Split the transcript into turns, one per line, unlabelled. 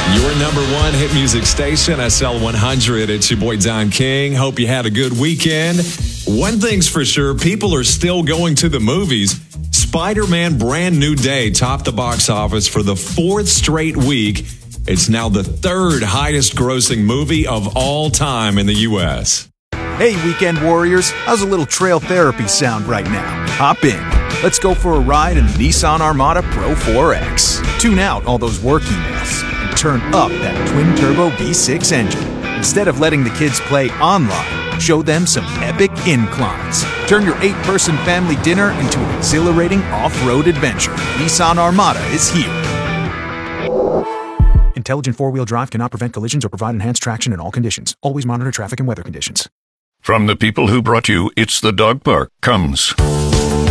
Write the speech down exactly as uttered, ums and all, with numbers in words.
Your number one hit music station, S L one hundred. It's your boy Don King. Hope you had a good weekend. One thing's for sure, people are still going to the movies. Spider-Man Brand New Day topped the box office for the fourth straight week. It's now the third highest grossing movie of all time in the U S.
Hey, weekend warriors, how's a little trail therapy sound right now? Hop in. Let's go for a ride in the Nissan Armada Pro four X. Tune out all those work emails and turn up that twin-turbo V six engine. Instead of letting the kids play online, show them some epic inclines. Turn your eight-person family dinner into an exhilarating off-road adventure. Nissan Armada is here. Intelligent four-wheel drive cannot prevent collisions or provide enhanced traction in all conditions. Always monitor traffic and weather conditions.
From the people who brought you It's the Dog Park comes